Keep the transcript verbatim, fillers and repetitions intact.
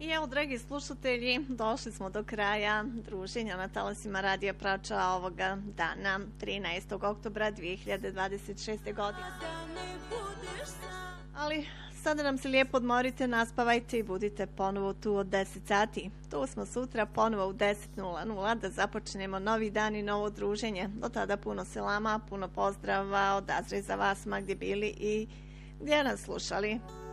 I evo, dragi slušatelji, došli smo do kraja druženja na talasima Radija Prača ovoga dana, trinaestog oktobra dvije hiljade dvadeset šeste. godine. Ali sada nam se lijepo odmorite, naspavajte i budite ponovo tu od deset sati. Tu smo sutra ponovo u deset nula nula da započnemo novi dan i novo druženje. Do tada puno selama, puno pozdrava od Azre za vas ma gdje bili i gdje nas slušali.